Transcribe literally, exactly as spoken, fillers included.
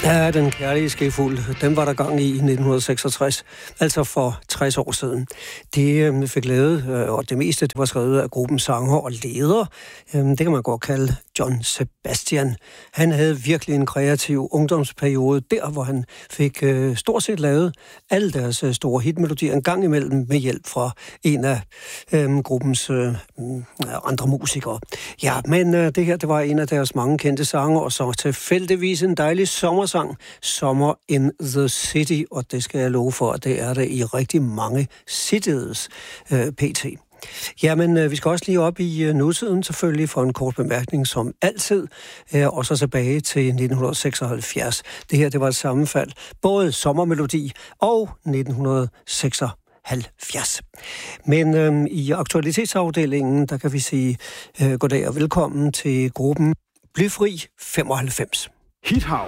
Ja, den kærlige skefuld, den var der gang i i nitten seksogtres, altså for tres år siden. Det øh, fik lavet, øh, og det meste det var skrevet af gruppens sanger og leder. Øh, det kan man godt kalde John Sebastian. Han havde virkelig en kreativ ungdomsperiode, der hvor han fik øh, stort set lavet alle deres øh, store hitmelodier en gang imellem med hjælp fra en af øh, gruppens øh, andre musikere. Ja, men øh, det her, det var en af deres mange kendte sanger, og så tilfældigvis en dejlig sommersang, Summer in the City, og det skal jeg love for, at det er det i rigtig mange cities øh, pt. Jamen, øh, vi skal også lige op i øh, nutiden selvfølgelig for en kort bemærkning som altid, øh, og så tilbage til nitten seksoghalvfjerds. Det her, det var et sammenfald, både sommermelodi og nitten seksoghalvfjerds. Men øh, i aktualitetsafdelingen, der kan vi sige øh, goddag og velkommen til gruppen Blyfri femoghalvfems. Hithav.